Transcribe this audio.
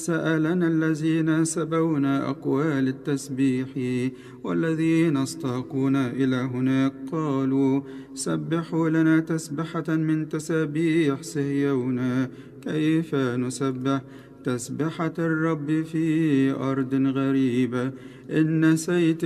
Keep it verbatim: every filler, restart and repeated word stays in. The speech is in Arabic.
سألنا الذين سبونا أقوال التسبيح والذين استاقونا إلى هناك قالوا سبحوا لنا تسبحة من تسابيح صهيون. كيف نسبح تسبحة الرب في أرض غريبة؟ إن نسيت